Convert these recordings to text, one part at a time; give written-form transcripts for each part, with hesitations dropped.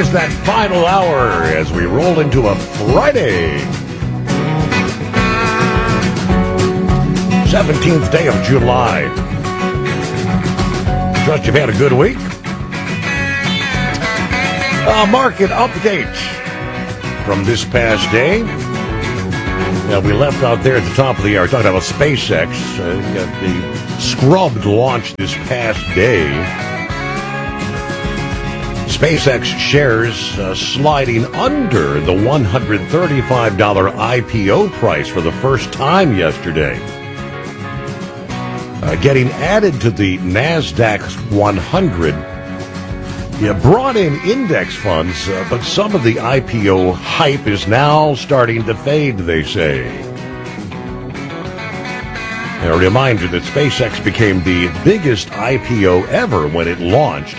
is that final hour as we roll into a Friday. 17th day of July. Trust you've had a good week. Market update from this past day. Now, we left out there at the top of the hour talking about SpaceX. The scrubbed launch this past day. SpaceX shares sliding under the $135 IPO price for the first time yesterday. Getting added to the NASDAQ 100. Brought in index funds, but some of the IPO hype is now starting to fade, they say. A reminder that SpaceX became the biggest IPO ever when it launched,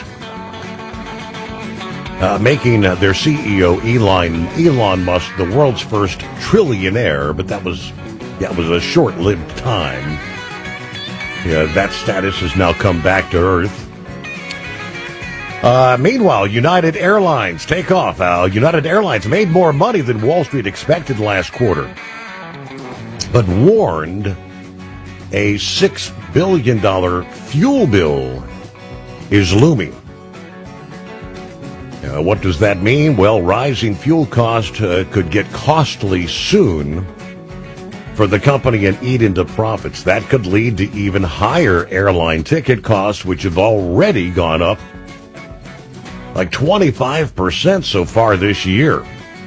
making their CEO Elon Musk the world's first trillionaire, but that was a short-lived time. That status has now come back to earth. Meanwhile, United Airlines take off. United Airlines made more money than Wall Street expected last quarter, but warned a $6 billion fuel bill is looming. What does that mean? Well, rising fuel costs could get costly soon for the company and eat into profits. That could lead to even higher airline ticket costs, which have already gone up like 25% so far this year.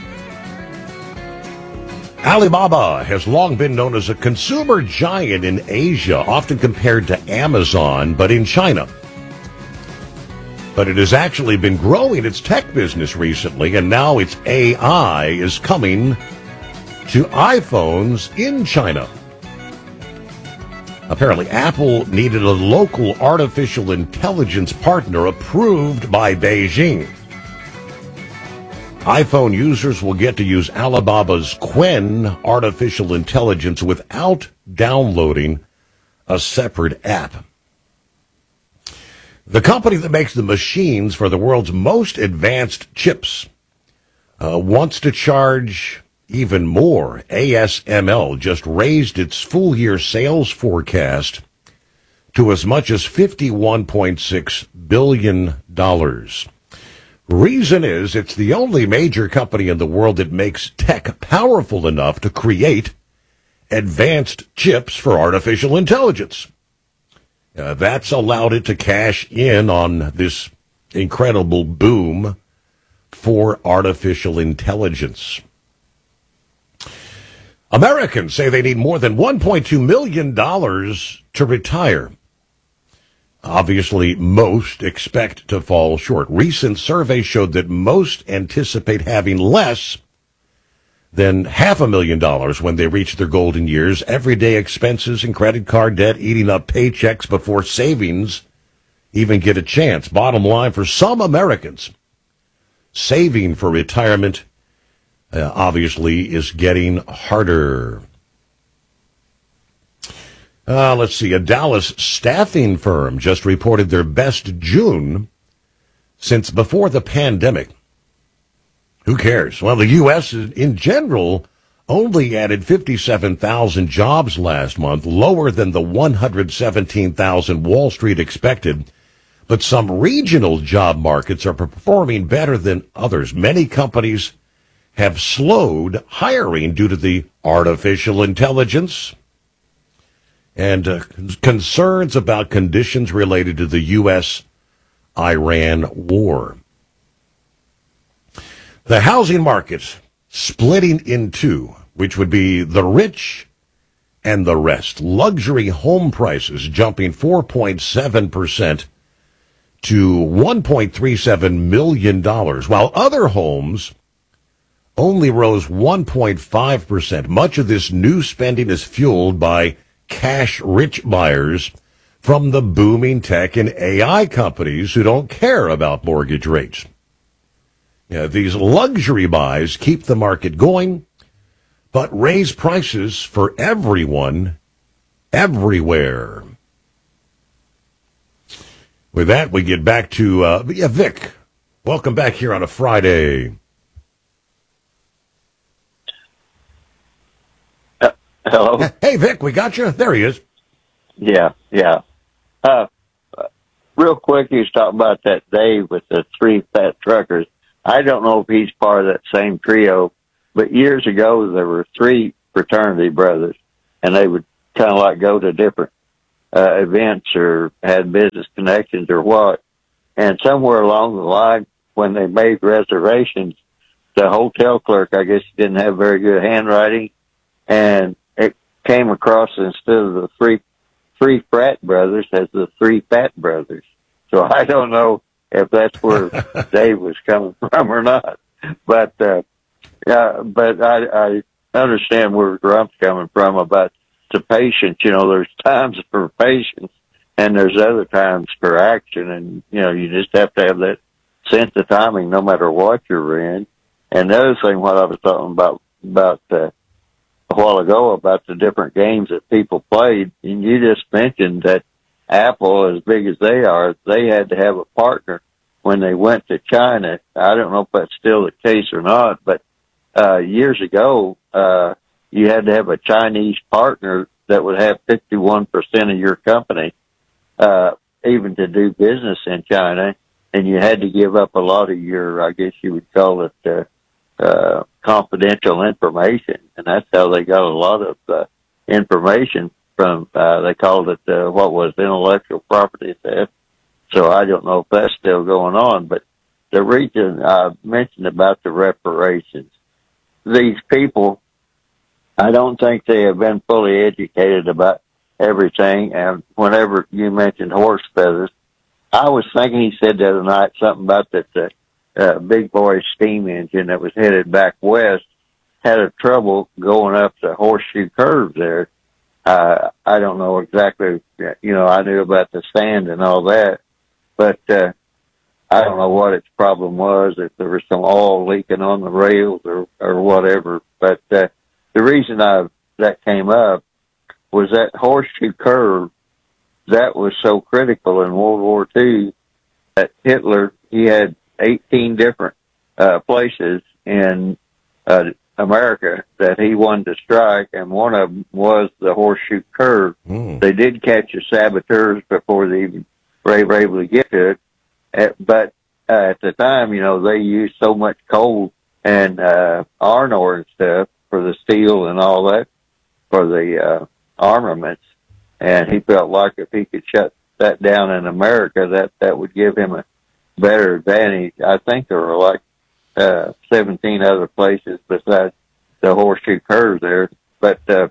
Alibaba has long been known as a consumer giant in Asia, often compared to Amazon, but in China. But it has actually been growing its tech business recently, and now its AI is coming to iPhones in China. Apparently, Apple needed a local artificial intelligence partner approved by Beijing. iPhone users will get to use Alibaba's Qwen artificial intelligence without downloading a separate app. The company that makes the machines for the world's most advanced chips wants to charge even more. ASML just raised its full-year sales forecast to as much as $51.6 billion. Reason is it's the only major company in the world that makes tech powerful enough to create advanced chips for artificial intelligence. That's allowed it to cash in on this incredible boom for artificial intelligence. Americans say they need more than $1.2 million to retire. Obviously, most expect to fall short. Recent surveys showed that most anticipate having less than $500,000 when they reach their golden years. Everyday expenses and credit card debt eating up paychecks before savings even get a chance. Bottom line, for some Americans, saving for retirement obviously is getting harder. Let's see. A Dallas staffing firm just reported their best June since before the pandemic. Who cares? Well, the U.S. in general only added 57,000 jobs last month, lower than the 117,000 Wall Street expected. But some regional job markets are performing better than others. Many companies have slowed hiring due to the artificial intelligence and concerns about conditions related to the U.S.-Iran war. The housing market splitting in two, which would be the rich and the rest. Luxury home prices jumping 4.7% to $1.37 million, while other homes only rose 1.5%. Much of this new spending is fueled by cash-rich buyers from the booming tech and AI companies who don't care about mortgage rates. These luxury buys keep the market going, but raise prices for everyone, everywhere. With that, we get back to Vic. Welcome back here on a Friday. Hello? Hey, Vic, we got you. There he is. Yeah. Uh, Real quick, he was talking about that Dave with the three fat truckers. I don't know if he's part of that same trio, but years ago there were three fraternity brothers, and they would kind of like go to different events or had business connections or what. And somewhere along the line, when they made reservations, the hotel clerk, I guess, didn't have very good handwriting, and it came across instead of the three frat brothers as the three fat brothers. So I don't know if that's where Dave was coming from or not. But I understand where Grump's coming from about the patience. You know, there's times for patience and there's other times for action. And, you know, you just have to have that sense of timing no matter what you're in. And the other thing, what I was talking about a while ago about the different games that people played, and you just mentioned that Apple, as big as they are, they had to have a partner when they went to China. I don't know if that's still the case or not, but years ago, you had to have a Chinese partner that would have 51% of your company, even to do business in China, and you had to give up a lot of your, I guess you would call it, confidential information, and that's how they got a lot of information from. They called it what was intellectual property theft. So I don't know if that's still going on, but the reason I mentioned about the reparations, these people, I don't think they have been fully educated about everything. And whenever you mentioned horse feathers, I was thinking he said the other night something about that. Big boy steam engine that was headed back west had a trouble going up the horseshoe curve there. I don't know exactly, you know, I knew about the sand and all that, but, I don't know what its problem was, if there was some oil leaking on the rails or whatever. But, the reason that came up was that horseshoe curve that was so critical in World War II that Hitler, he had 18 different places in America that he wanted to strike, and one of them was the horseshoe curve. They did catch the saboteurs before they even were able to get to it, but at the time, you know, they used so much coal and iron ore and stuff for the steel and all that for the armaments, and he felt like if he could shut that down in America, that would give him a better advantage. I think there were like 17 other places besides the horseshoe curve there, but the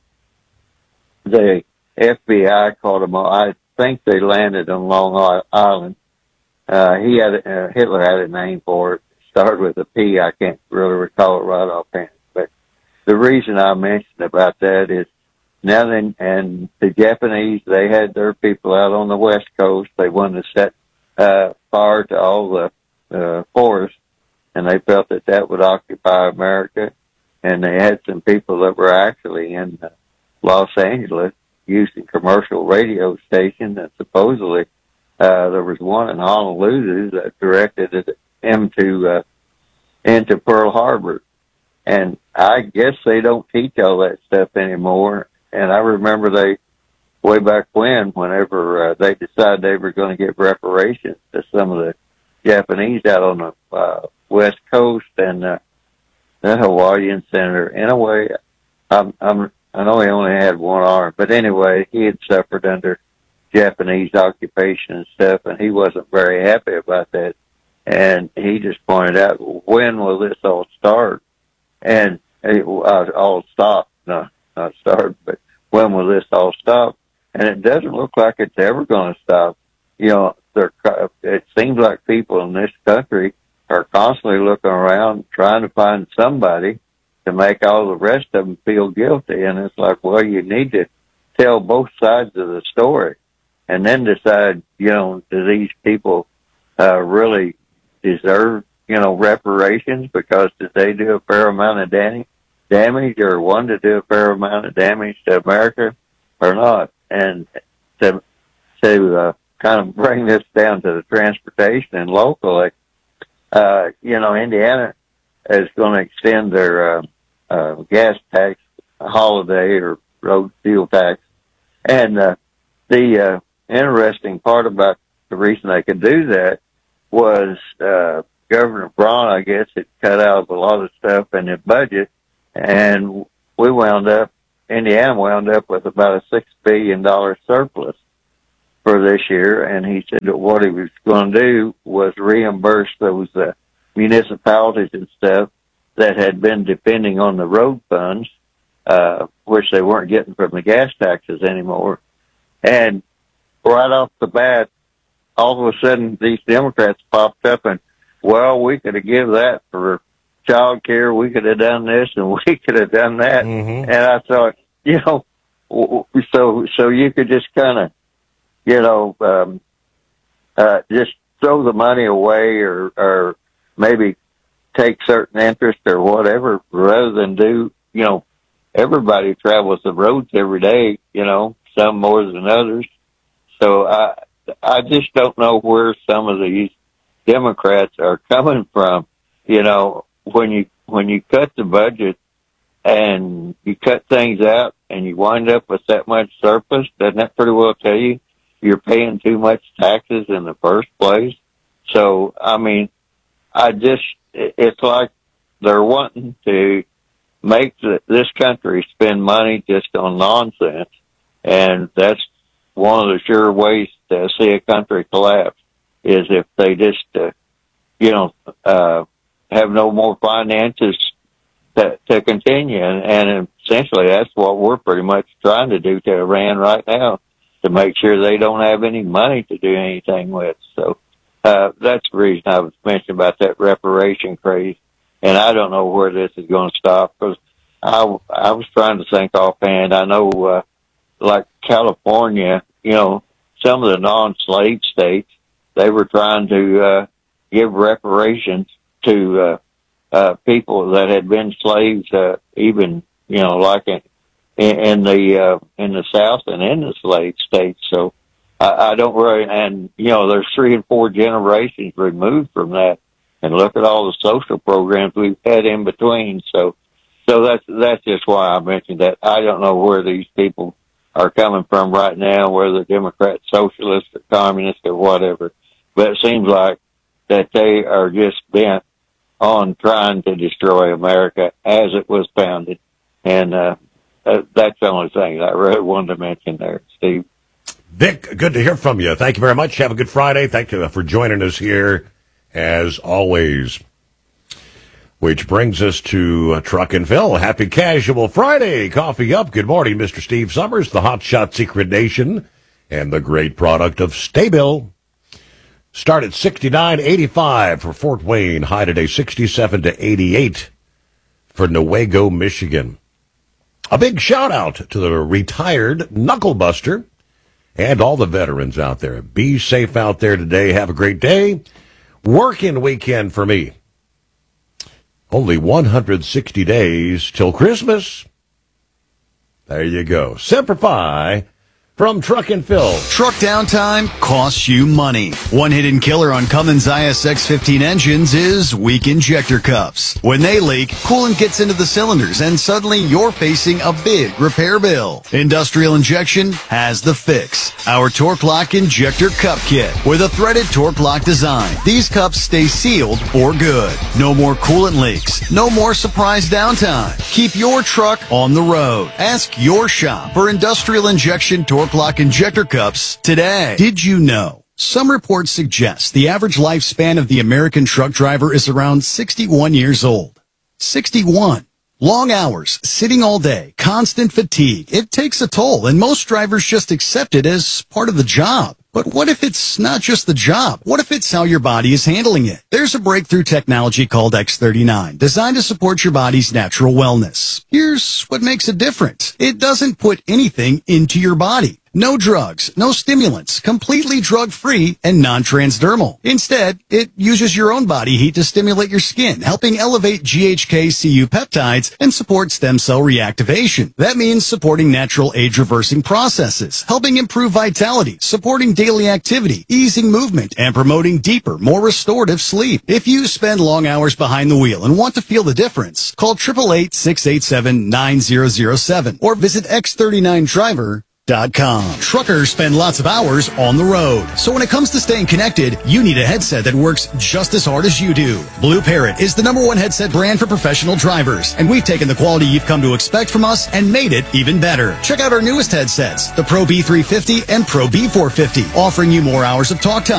FBI caught them all. I think they landed on Long Island. Hitler had a name for it. Started with a P. I can't really recall it right offhand. But the reason I mentioned about that is now then, and the Japanese, they had their people out on the West Coast. They wanted to set fire to all the forest, and they felt that would occupy America. And they had some people that were actually in Los Angeles using commercial radio stations, and supposedly there was one in Honolulu that directed it into Pearl Harbor. And I guess they don't teach all that stuff anymore. And I remember way back whenever they decided they were going to give reparations to some of the Japanese out on the West Coast and the Hawaiian Senator. In a way, I know he only had one arm, but anyway, he had suffered under Japanese occupation and stuff, and he wasn't very happy about that. And he just pointed out, when will this all start? And it all stop. No, not start, but when will this all stop? And it doesn't look like it's ever going to stop. You know, it seems like people in this country are constantly looking around trying to find somebody to make all the rest of them feel guilty. And it's like, well, you need to tell both sides of the story and then decide, you know, do these people really deserve, you know, reparations because did they do a fair amount of damage or want to do a fair amount of damage to America or not? And to kind of bring this down to the transportation and locally, Indiana is going to extend their gas tax holiday or road fuel tax. And the interesting part about the reason they could do that was Governor Braun, I guess, had cut out a lot of stuff in the budget, and Indiana wound up with about a $6 billion surplus for this year. And he said that what he was going to do was reimburse those municipalities and stuff that had been depending on the road funds, which they weren't getting from the gas taxes anymore. And right off the bat, all of a sudden, these Democrats popped up and, well, we could have given that for child care. We could have done this and we could have done that. Mm-hmm. And I thought, so you could just kind of, just throw the money away or maybe take certain interest or whatever rather than do, everybody travels the roads every day, some more than others. So I just don't know where some of these Democrats are coming from. When you cut the budget and you cut things out and you wind up with that much surplus, doesn't that pretty well tell you you're paying too much taxes in the first place? So, I mean, it's like they're wanting to make this country spend money just on nonsense. And that's one of the sure ways to see a country collapse is if they just, have no more finances to continue. And essentially that's what we're pretty much trying to do to Iran right now, to make sure they don't have any money to do anything with. So, that's the reason I was mentioning about that reparation craze. And I don't know where this is going to stop, because I was trying to think offhand. I know, like California, some of the non-slave states, they were trying to give reparations to people that had been slaves, even like in the South and in the slave states. So I don't really, and there's 3 and 4 generations removed from that, and look at all the social programs we've had in between. So that's just why I mentioned that. I don't know where these people are coming from right now, whether Democrats, socialists, or communists, or whatever. But it seems like that they are just bent on trying to destroy America as it was founded. And that's the only thing I really wanted to mention there, Steve. Vic, good to hear from you. Thank you very much. Have a good Friday. Thank you for joining us here, as always. Which brings us to Truck and Phil. Happy Casual Friday. Coffee up. Good morning, Mr. Steve Summers, the Hotshot Secret Nation, and the great product of Staybill. Start at $69.85 for Fort Wayne. High today, $67 to $88 for Newaygo, Michigan. A big shout out to the retired Knucklebuster and all the veterans out there. Be safe out there today. Have a great day. Working weekend for me. Only 160 days till Christmas. There you go. Semper Fi from Truck and Phil. Truck downtime costs you money. One hidden killer on Cummins ISX-15 engines is weak injector cups. When they leak, coolant gets into the cylinders and suddenly you're facing a big repair bill. Industrial Injection has the fix. Our Torque Lock Injector Cup Kit with a threaded Torque Lock design. These cups stay sealed for good. No more coolant leaks. No more surprise downtime. Keep your truck on the road. Ask your shop for Industrial Injection Torque Lock Injector Cups today. Did you know? Some reports suggest the average lifespan of the American truck driver is around 61 years old. 61. Long hours, sitting all day, constant fatigue. It takes a toll, and most drivers just accept it as part of the job. But what if it's not just the job? What if it's how your body is handling it? There's a breakthrough technology called X39, designed to support your body's natural wellness. Here's what makes it different. It doesn't put anything into your body. No drugs, no stimulants, completely drug-free and non-transdermal. Instead, it uses your own body heat to stimulate your skin, helping elevate GHK-Cu peptides and support stem cell reactivation. That means supporting natural age-reversing processes, helping improve vitality, supporting daily activity, easing movement, and promoting deeper, more restorative sleep. If you spend long hours behind the wheel and want to feel the difference, call 888-687-9007 or visit X39Driver.com. Truckers spend lots of hours on the road. So when it comes to staying connected, you need a headset that works just as hard as you do. Blue Parrot is the #1 headset brand for professional drivers, and we've taken the quality you've come to expect from us and made it even better. Check out our newest headsets, the Pro B350 and Pro B450, offering you more hours of talk time.